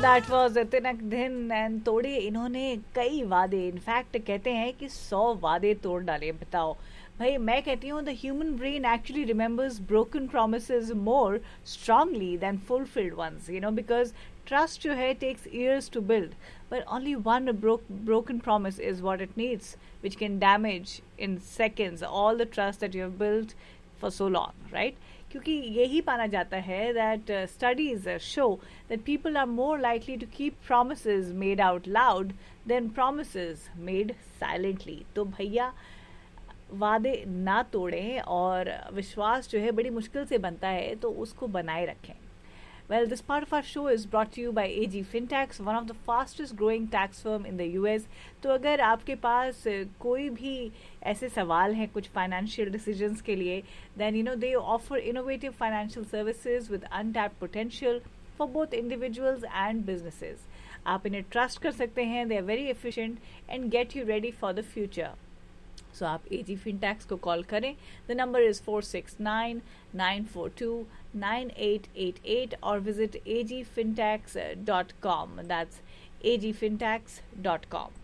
That was तिनक दिन and तोड़े इन्होंने कई वादे. इनफैक्ट कहते हैं कि 100 वादे तोड़ डाले. बताओ भाई, मैं कहती हूँ the human brain actually remembers broken promises more strongly then fulfilled once, you know, because trust जो है takes years to build, but only one broken promise is what it needs, which can damage in seconds all the trust that you have built for so long, right? क्योंकि यही पाना जाता है that studies show that people are more likely to keep promises made out loud than promises made silently. तो भैया वादे ना तोड़ें और विश्वास जो है बड़ी मुश्किल से बनता है, तो उसको बनाए रखें. Well, this part of our show is brought to you by AG Fintechs, one of the fastest growing tax firm in the US. तो अगर आपके पास कोई भी ऐसे सवाल हैं कुछ financial decisions के लिए, then you know they offer innovative financial services with untapped potential for both individuals and businesses. आप इन्हें trust कर सकते हैं. They are very efficient and get you ready for the future. So आप AG Fintechs को call करें. The number is 469-942-9888 or visit agfintechs.com. That's agfintechs.com.